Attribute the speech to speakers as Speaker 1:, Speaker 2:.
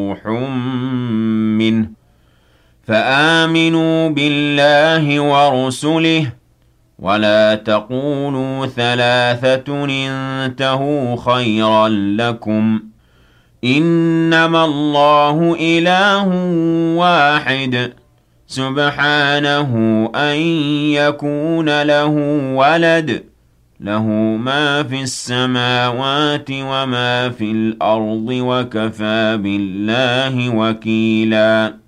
Speaker 1: روح منه فآمنوا بالله ورسله ولا تقولوا ثلاثة انتهوا خيرا لكم إنما الله إله واحد سبحانه أن يكون له ولد له ما في السماوات وما في الأرض وكفى بالله وكيلا